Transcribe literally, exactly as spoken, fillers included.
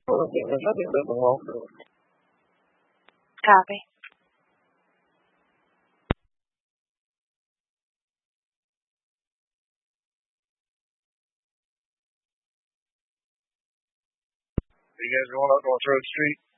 Copy. You guys going up on Third Street?